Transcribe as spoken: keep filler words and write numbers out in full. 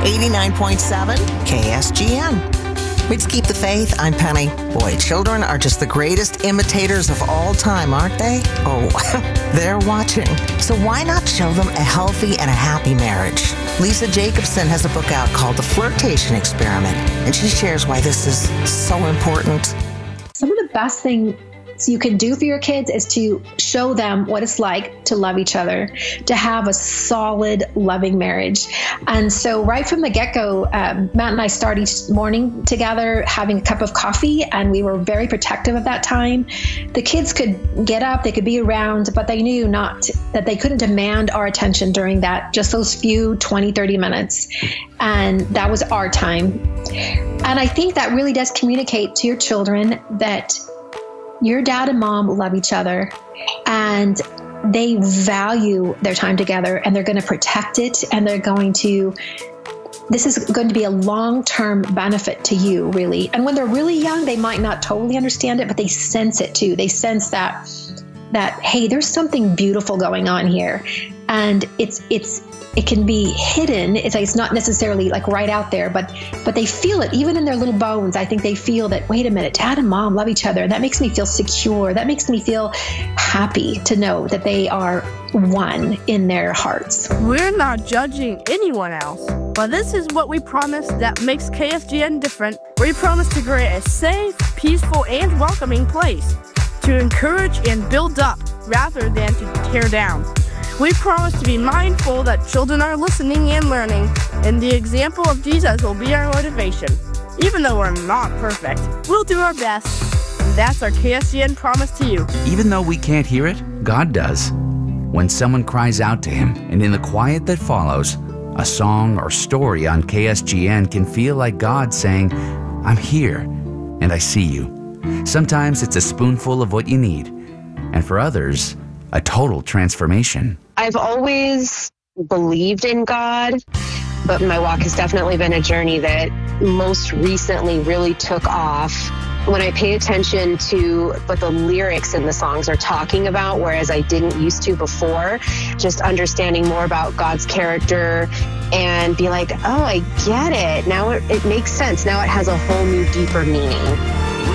eighty-nine point seven K S G N. Let's keep the faith. I'm Penny. Boy, children are just the greatest imitators of all time, aren't they? Oh, they're watching. So why not show them a healthy and a happy marriage? Lisa Jacobson has a book out called The Flirtation Experiment, and she shares why this is so important. Some of the best things you can do for your kids is to show them what it's like to love each other, to have a solid, loving marriage. And so right from the get-go, um, Matt and I start each morning together having a cup of coffee, and we were very protective of that time. The kids could get up, they could be around, but they knew not that they couldn't demand our attention during that, just those few twenty, thirty minutes. And that was our time. And I think that really does communicate to your children that your dad and mom love each other, and they value their time together, and they're going to protect it, and they're going to, this is going to be a long-term benefit to you, really. And when they're really young, they might not totally understand it, but they sense it too. They sense that, that, hey, there's something beautiful going on here. And it's, it's, it can be hidden. It's like, it's not necessarily like right out there, but, but they feel it even in their little bones. I think they feel that, wait a minute, dad and mom love each other. And that makes me feel secure. That makes me feel happy to know that they are one in their hearts. We're not judging anyone else, but this is what we promise that makes K S G N different. We promise to create a safe, peaceful, and welcoming place to encourage and build up rather than to tear down. We promise to be mindful that children are listening and learning, and the example of Jesus will be our motivation. Even though we're not perfect, we'll do our best. And that's our K S G N promise to you. Even though we can't hear it, God does. When someone cries out to Him, and in the quiet that follows, a song or story on K S G N can feel like God saying, I'm here, and I see you. Sometimes it's a spoonful of what you need, and for others, a total transformation. I've always believed in God, but my walk has definitely been a journey that most recently really took off when I pay attention to what the lyrics in the songs are talking about, whereas I didn't used to before. Just understanding more about God's character and be like, oh, I get it. Now it, it makes sense. Now it has a whole new, deeper meaning.